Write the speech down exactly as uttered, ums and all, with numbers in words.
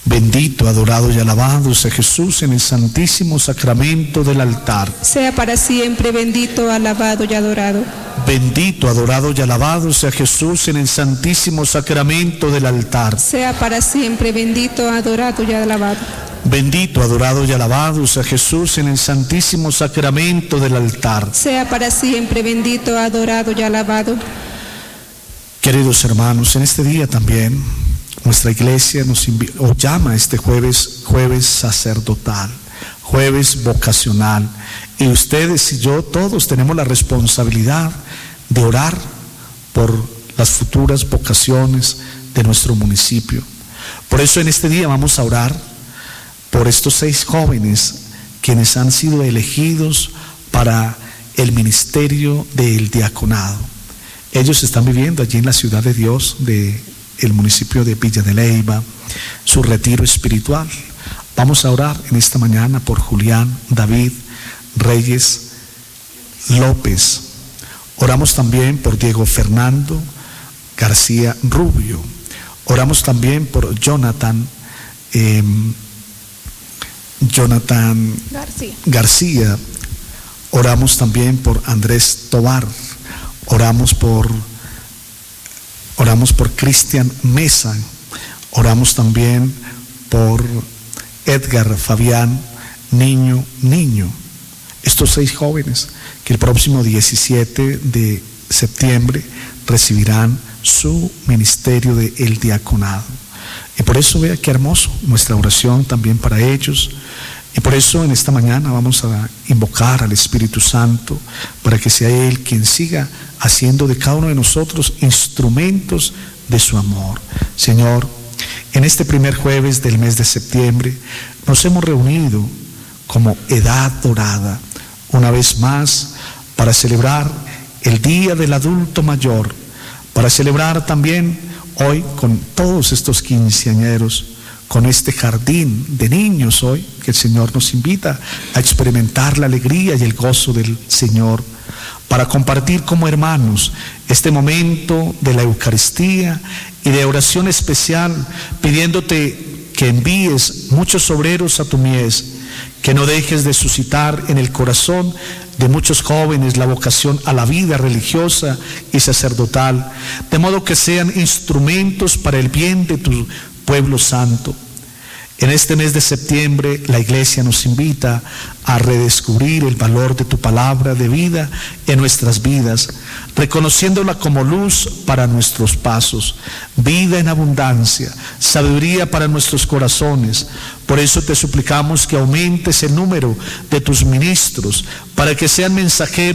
Bendito, adorado y alabado sea Jesús en el santísimo sacramento del altar. Sea para siempre bendito, alabado y adorado. Bendito, adorado y alabado sea Jesús en el santísimo sacramento del altar. Sea para siempre bendito, adorado y alabado. Bendito, adorado y alabado sea Jesús en el santísimo sacramento del altar. Sea para siempre bendito, adorado y alabado. Queridos hermanos, en este día también nuestra iglesia nos os llama este jueves, jueves sacerdotal, jueves vocacional, y ustedes y yo todos tenemos la responsabilidad de orar por las futuras vocaciones de nuestro municipio. Por eso en este día vamos a orar por estos seis jóvenes quienes han sido elegidos para el ministerio del diaconado. Ellos están viviendo allí en la ciudad de Dios, de el municipio de Villa de Leyva, su retiro espiritual. Vamos a orar en esta mañana por Julián David Reyes López. Oramos también por Diego Fernando García Rubio. Oramos también por Jonathan eh, Jonathan García. García. Oramos también por Andrés Tobar. Oramos por Oramos por Cristian Mesa. Oramos también por Edgar Fabián Niño Niño. Estos seis jóvenes que el próximo diecisiete de septiembre recibirán su ministerio de el diaconado. Y por eso vea qué hermoso nuestra oración también para ellos. Y por eso en esta mañana vamos a invocar al Espíritu Santo para que sea Él quien siga haciendo de cada uno de nosotros instrumentos de su amor. Señor, en este primer jueves del mes de septiembre nos hemos reunido como edad dorada una vez más para celebrar el Día del Adulto Mayor, para celebrar también hoy con todos estos quinceañeros, con este jardín de niños hoy, que el Señor nos invita a experimentar la alegría y el gozo del Señor, para compartir como hermanos este momento de la Eucaristía y de oración especial, pidiéndote que envíes muchos obreros a tu mies, que no dejes de suscitar en el corazón de muchos jóvenes la vocación a la vida religiosa y sacerdotal, de modo que sean instrumentos para el bien de tu pueblo santo. En este mes de septiembre la Iglesia nos invita a redescubrir el valor de tu palabra de vida en nuestras vidas, reconociéndola como luz para nuestros pasos, vida en abundancia, sabiduría para nuestros corazones. Por eso te suplicamos que aumentes el número de tus ministros para que sean mensajeros